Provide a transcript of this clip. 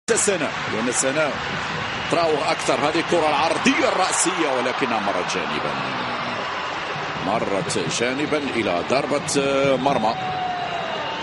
سنة لأن سنة تراوغ أكثر. هذه الكرة العرضية الرأسية ولكنها مرت جانبا إلى ضربة مرمى.